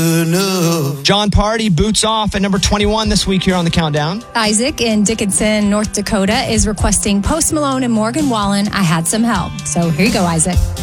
enough. John Party boots off at number 21 this week here on the Countdown. Isaac in Dickinson, North Dakota is requesting Post Malone and Morgan Wallen, I Had Some Help. So here you go, Isaac.